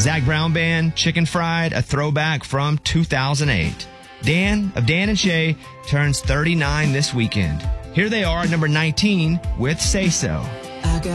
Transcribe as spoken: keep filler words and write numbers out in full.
Zac Brown Band, Chicken Fried, a throwback from two thousand eight. Dan of Dan and Shay turns thirty-nine this weekend. Here they are at number nineteen with Say So.